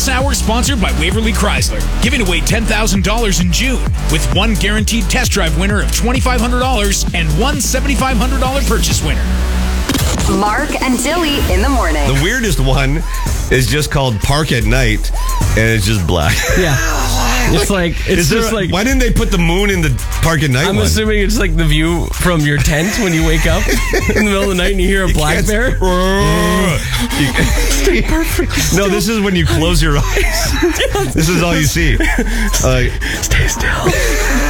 This hour sponsored by Waverly Chrysler, giving away $10,000 in June with one guaranteed test drive winner of $2,500 and one $7,500 purchase winner. Mark and Dilly in the morning. The weirdest one is just called Park at Night, and it's just black. Yeah. It's like, why didn't they put the moon in the Park at Night I'm one? assuming it's like the view from your tent when you wake up in the middle of the night and you hear a black bear. No, this is when you close your eyes. This is all you see. Stay still.